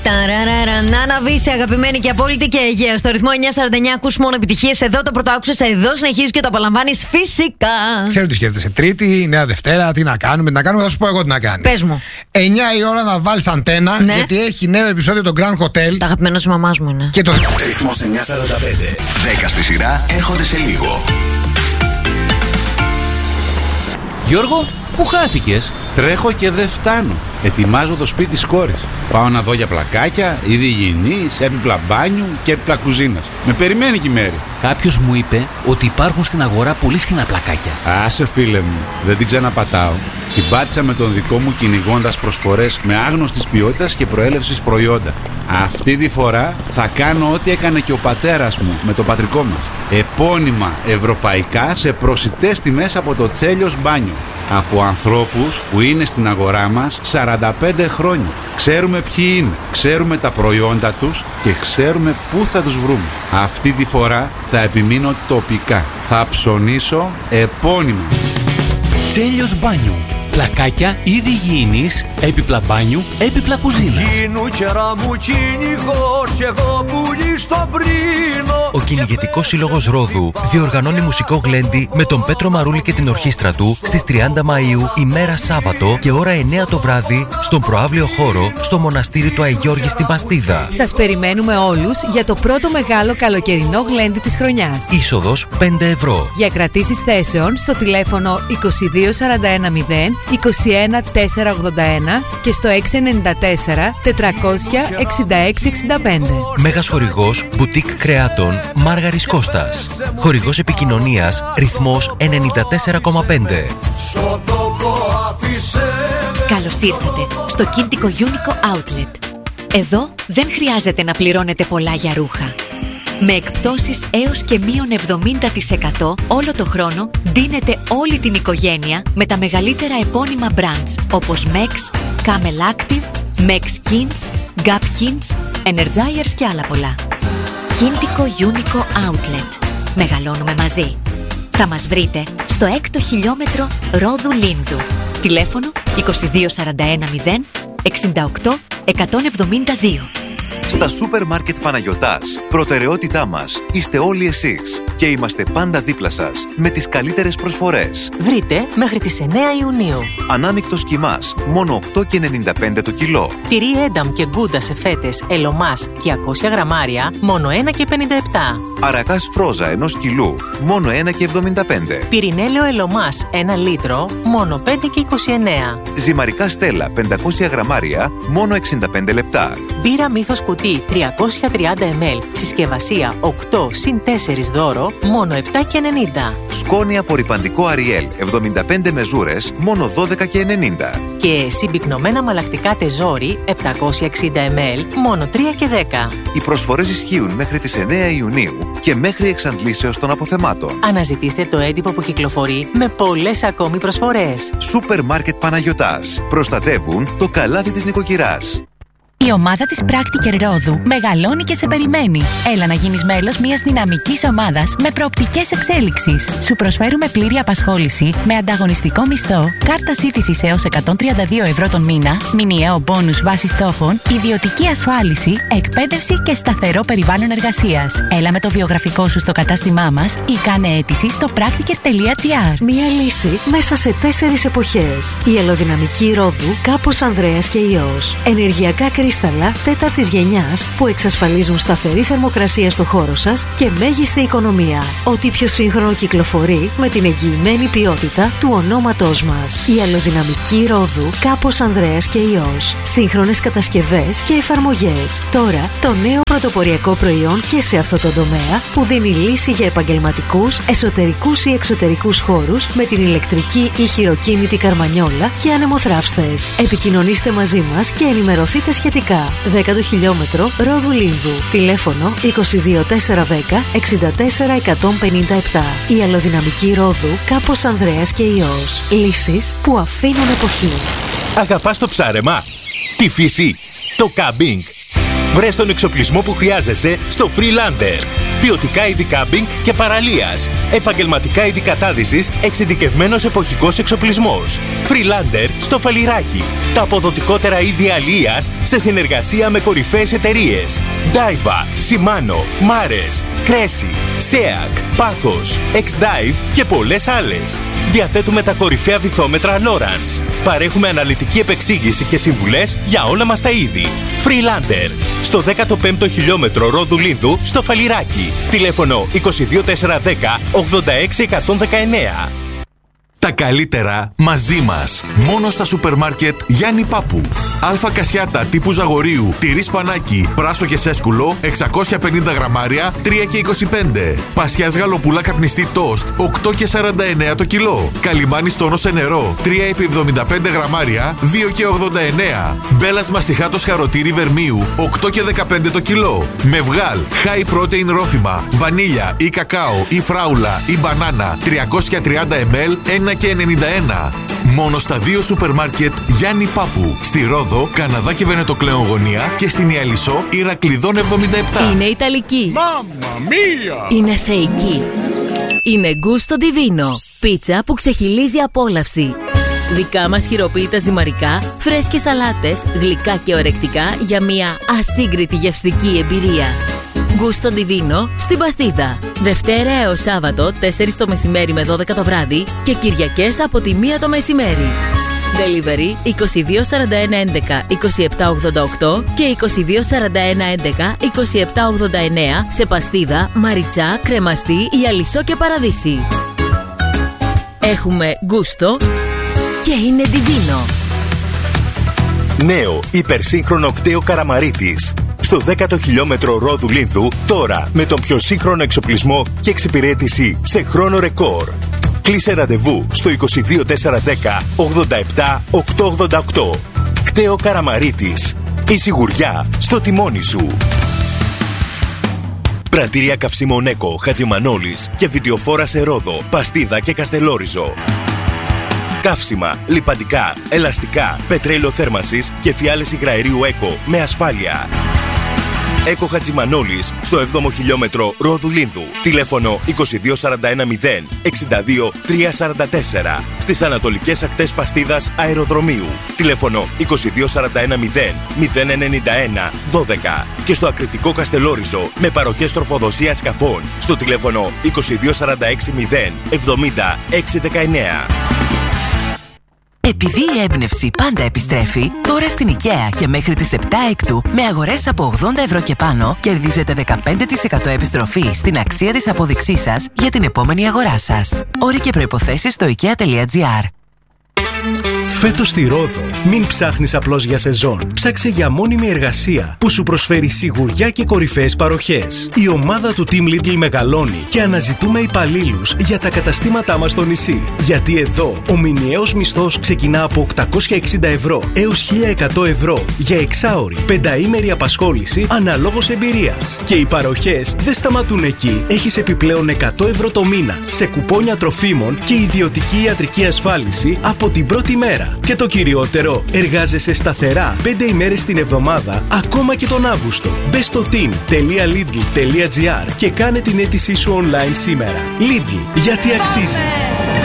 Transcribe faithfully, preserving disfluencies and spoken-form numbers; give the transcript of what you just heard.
Νάνα Βύση, αγαπημένη και απόλυτη και Αιγαία. Στο ρυθμό εννιά σαράντα εννιά ακούς μόνο επιτυχίες. Εδώ το πρώτο άκουσες, εδώ συνεχίζεις και το απολαμβάνεις φυσικά. Ξέρω τι σκέφτεσαι. Τρίτη, Νέα Δευτέρα, τι να κάνουμε. Τι να κάνουμε, θα σου πω εγώ τι να κάνεις. Πες μου. εννιά η ώρα να βάλεις αντένα, ναι. Γιατί έχει νέο επεισόδιο το Grand Hotel. Τα αγαπημένο της μαμάς μου είναι. Και το ρυθμός εννιά σαράντα πέντε. δέκα στη σειρά έρχονται σε λίγο. Γιώργο, πού χάθηκες? Τρέχω και δεν φτάνω. Ετοιμάζω το σπίτι της κόρης. Πάω να δω για πλακάκια, είδη υγιεινής, έπιπλα μπάνιου και έπιπλα κουζίνας. Με περιμένει και η Μέρη. Κάποιος μου είπε ότι υπάρχουν στην αγορά πολύ φθηνά πλακάκια. Άσε φίλε μου, δεν την ξαναπατάω. Την πάτησα με τον δικό μου κυνηγώντας προσφορές με άγνωστης ποιότητας και προέλευσης προϊόντα. Αυτή τη φορά θα κάνω ό,τι έκανε και ο πατέρας μου με το πατρικό μας. Επώνυμα ευρωπαϊκά σε προσιτές τιμές από το Τσέλιος Μπάνιο. Από ανθρώπους που είναι στην αγορά μας σαράντα πέντε χρόνια. Ξέρουμε ποιοι είναι, ξέρουμε τα προϊόντα τους και ξέρουμε πού θα τους βρούμε. Αυτή τη φορά θα επιμείνω τοπικά. Θα ψωνίσω επώνυμα. Τσέλιος Μπάνιο. Πλακάκια, είδη υγιεινής, έπιπλα μπάνιου, έπιπλα κουζίνας. Ο Κυνηγετικός Σύλλογος Ρόδου διοργανώνει μουσικό γλέντι με τον Πέτρο Μαρούλη και την ορχήστρα του στις τριάντα Μαΐου, ημέρα Σάββατο και ώρα εννιά το βράδυ στον προαύλιο χώρο στο μοναστήρι του Αϊγιώργη στην Παστίδα. Σας περιμένουμε όλους για το πρώτο μεγάλο καλοκαιρινό γλέντι της χρονιάς. Είσοδος πέντε ευρώ. Για κρατήσεις θέσεων στο τηλέφωνο είκοσι δύο σαράντα ένα μηδέν είκοσι ένα τετρακόσια ογδόντα ένα και στο έξι εννιά τέσσερα τετρακόσια εξήντα έξι εξήντα πέντε. Μέγας χορηγός Μπουτίκ Κρεάτων Μάργαρης Κώστας. Χορηγός επικοινωνίας Ρυθμός ενενήντα τέσσερα κόμμα πέντε. Καλώς ήρθατε στο Κίντικο Unico Outlet. Εδώ δεν χρειάζεται να πληρώνετε πολλά για ρούχα. Με εκπτώσεις έως και μείον εβδομήντα τοις εκατό όλο το χρόνο ντύνετε όλη την οικογένεια με τα μεγαλύτερα επώνυμα brands όπως Mex, Camel Active, Mex Kins, Gap Kins, Energizers και άλλα πολλά. Kintiko Unico Outlet. Μεγαλώνουμε μαζί. Θα μας βρείτε στο έκτο χιλιόμετρο Ρόδου Λίνδου. Τηλέφωνο είκοσι δύο σαράντα ένα μηδέν εξήντα οκτώ εκατόν εβδομήντα δύο. Στα σούπερ μάρκετ Παναγιωτάς, προτεραιότητά μας είστε όλοι εσείς και είμαστε πάντα δίπλα σας με τις καλύτερες προσφορές. Βρείτε μέχρι τις εννέα Ιουνίου. Ανάμεικτος κιμάς, μόνο οκτώ και ενενήντα πέντε το κιλό. Τυρί Ένταμ και Γκούντα σε φέτες Ελομάς διακόσια γραμμάρια, μόνο ένα και πενήντα επτά. Αρακάς Φρόζα ενός κιλού, μόνο ένα και εβδομήντα πέντε. Πυρηνέλαιο Ελομάς ένα λίτρο, μόνο πέντε και είκοσι εννέα. Ζυμαρικά Στέλλα πεντακόσια γραμμάρια, μόνο εξήντα πέντε λεπτά. Μπύρα Μύθος κουτί τριακόσια τριάντα μιλιλίτρα, συσκευασία οκτώ συν τέσσερα δώρο, μόνο επτά και ενενήντα. Σκόνη απορρυπαντικό Αριέλ εβδομήντα πέντε μεζούρες, μόνο δώδεκα και ενενήντα. Και συμπυκνωμένα μαλακτικά τεζόρι επτακόσια εξήντα μιλιλίτρα, μόνο τρία και δέκα. Οι προσφορές ισχύουν μέχρι τις εννέα Ιουνίου και μέχρι εξαντλήσεως των αποθεμάτων. Αναζητήστε το έντυπο που κυκλοφορεί με πολλές ακόμη προσφορές. Σούπερ μάρκετ Παναγιωτάς. Προστατεύουν το καλάθι της νοικοκυράς. Η ομάδα της Practiker Ρόδου μεγαλώνει και σε περιμένει. Έλα να γίνεις μέλος μιας δυναμικής ομάδας με προοπτικές εξέλιξης. Σου προσφέρουμε πλήρη απασχόληση με ανταγωνιστικό μισθό, κάρτα σύντησης έως εκατόν τριάντα δύο ευρώ τον μήνα, μηνιαίο μπόνους βάση στόχων, ιδιωτική ασφάλιση, εκπαίδευση και σταθερό περιβάλλον εργασίας. Έλα με το βιογραφικό σου στο κατάστημά μας ή κάνε αίτηση στο practiker τελεία gr. Μία λύση μέσα σε τέσσερις εποχές. Η αλλοδυναμική Ρόδου Κάπος Ανδρέας και Υιός. Ενεργειακά κρίσταλα τέταρτης γενιάς που εξασφαλίζουν σταθερή θερμοκρασία στο χώρο σας και μέγιστη οικονομία. Ό,τι πιο σύγχρονο κυκλοφορεί με την εγγυημένη ποιότητα του ονόματός μας. Η αλλοδυναμική Ρόδου Κάπος Ανδρέας και Υιός. Σύγχρονες κατασκευές και εφαρμογές. Τώρα το νέο πρωτοποριακό προϊόν και σε αυτό το τομέα που δίνει λύση για επαγγελματικούς, εσωτερικούς ή εξωτερικούς χώρους με την ηλεκτρική ή χειροκίνητη καρμανιόλα και ανεμοθράυστες. Επικοινωνήστε μαζί μας και ενημερωθείτε σχετικά. δέκατο χιλιόμετρο Ρόδου Λίνδου. Τηλέφωνο είκοσι δύο τετρακόσια δέκα εξήντα τέσσερα εκατόν πενήντα επτά. Η αλλοδυναμική Ρόδου Κάπος Ανδρέας και Υιός. Λύσεις που αφήνουν εποχή. Αγαπάς το ψάρεμα, τη φύση, το κάμπινγκ. Βρες τον εξοπλισμό που χρειάζεσαι στο Freelander. Ποιοτικά είδη κάμπινγκ και παραλίας. Επαγγελματικά είδη κατάδυσης, εξειδικευμένος εποχικός εξοπλισμός. Freelander στο Φαλιράκι. Τα αποδοτικότερα είδη αλίας σε συνεργασία με κορυφαίες εταιρείες. Daiwa, Shimano, Mares, Cressy, Seac, Pathos, X-Dive και πολλές άλλες. Διαθέτουμε τα κορυφαία βυθόμετρα Lowrance. Παρέχουμε αναλυτική επεξήγηση και συμβουλές για όλα μας τα είδη. Freelander, στο δέκατο πέμπτο χιλιόμετρο Ρόδου Λίνδου στο Φαλιράκι. Τηλέφωνο είκοσι δύο τετρακόσια δέκα ογδόντα έξι εκατόν δεκαεννέα. Τα καλύτερα μαζί μας. Μόνο στα σούπερ μάρκετ Γιάννη Πάπου. Αλφα κασιάτα τύπου Ζαγορίου, τυρί σπανάκι, πράσο και σέσκουλο, εξακόσια πενήντα γραμμάρια, τρία και είκοσι πέντε. Πασιάς γαλοπούλα καπνιστή τόστ, οκτώ και σαράντα εννέα το κιλό. Καλιμάνι τόνο σε νερό, τρία επί εβδομήντα πέντε γραμμάρια, δύο και ογδόντα εννέα. Μπέλας μαστιχάτος χαροτήρι βερμίου, οκτώ και δεκαπέντε το κιλό. Μευγάλ, high protein ρόφημα, βανίλια ή κακάο ή φράουλα ή μπανάνα, τριακόσια τριάντα μιλιλίτρα, ένα και ενενήντα ένα. Μόνο στα δύο σούπερ μάρκετ Γιάννη Πάπου. Στη Ρόδο, Καναδά και Βενετοκλέον γωνία και στην Ιαλισσό, Ηρακλειδών εβδομήντα επτά. Είναι Ιταλική. Μάμμα μία! Είναι θεϊκή. Είναι Gusto Divino. Πίτσα που ξεχυλίζει απόλαυση. Δικά μας χειροποίητα ζυμαρικά, φρέσκες σαλάτες, γλυκά και ορεκτικά για μια ασύγκριτη γευστική εμπειρία. Gusto Divino στην Παστίδα. Δευτέρα έως Σάββατο τέσσερις το μεσημέρι με δώδεκα το βράδυ και Κυριακές από τη μία το μεσημέρι. Delivery είκοσι δύο σαράντα ένα έντεκα είκοσι επτά ογδόντα οκτώ και είκοσι δύο σαράντα ένα έντεκα είκοσι επτά ογδόντα εννέα σε Παστίδα, Μαριτσά, Κρεμαστή, Ιαλισσό και Παραδείσι. Έχουμε Gusto και είναι Divino. Νέο υπερσύγχρονο κτέο Καραμαρίτης. Στο δέκατο χιλιόμετρο Ρόδου Λίνδου, τώρα με τον πιο σύγχρονο εξοπλισμό και εξυπηρέτηση σε χρόνο ρεκόρ. Κλείσε ραντεβού στο είκοσι δύο τετρακόσια δέκα ογδόντα επτά οκτακόσια ογδόντα οκτώ. Κτέο Καραμαρίτης. Η σιγουριά στο τιμόνι σου. Πρατήρια καυσίμων Έκο, Χατζημανόλης και βιντεοφόρα σε Ρόδο, Παστίδα και Καστελόριζο. Καύσιμα, λιπαντικά, ελαστικά, πετρέλαιο θέρμανσης και φιάλες υγραερίου Έκο με ασφάλεια. Έκο Χατζημανόλης στο έβδομο χιλιόμετρο Ρόδου Λίνδου. Τηλέφωνο είκοσι δύο σαράντα ένα μηδέν εξήντα δύο τριακόσια σαράντα τέσσερα. Στις ανατολικές ακτές Παστίδας Αεροδρομίου. Τηλέφωνο είκοσι δύο σαράντα ένα μηδέν μηδέν ενενήντα ένα δώδεκα. Και στο Ακριτικό Καστελόριζο με παροχές τροφοδοσίας σκαφών στο τηλέφωνο είκοσι δύο σαράντα έξι μηδέν εβδομήντα έξι δεκαεννέα. Επειδή η έμπνευση πάντα επιστρέφει, τώρα στην IKEA και μέχρι τις επτά έκτου με αγορές από ογδόντα ευρώ και πάνω κερδίζετε δεκαπέντε τοις εκατό επιστροφή στην αξία της απόδειξής σας για την επόμενη αγορά σας. Όροι και προϋποθέσεις στο ikea τελεία gr. Φέτος στη Ρόδο, μην ψάχνεις απλώς για σεζόν. Ψάξε για μόνιμη εργασία που σου προσφέρει σιγουριά και κορυφαίες παροχές. Η ομάδα του Team Lidl μεγαλώνει και αναζητούμε υπαλλήλους για τα καταστήματά μας στο νησί. Γιατί εδώ ο μηνιαίος μισθός ξεκινά από οκτακόσια εξήντα ευρώ έως χίλια εκατό ευρώ για εξάωρη, πενταήμερη απασχόληση αναλόγως εμπειρίας. Και οι παροχές δεν σταματούν εκεί. Έχεις επιπλέον εκατό ευρώ το μήνα σε κουπόνια τροφίμων και ιδιωτική ιατρική ασφάλιση από την πρώτη μέρα. Και το κυριότερο, εργάζεσαι σταθερά πέντε ημέρες την εβδομάδα, ακόμα και τον Αύγουστο. Μπες στο team τελεία lidl τελεία gr και κάνε την αίτησή σου online σήμερα. Lidl, γιατί αξίζει.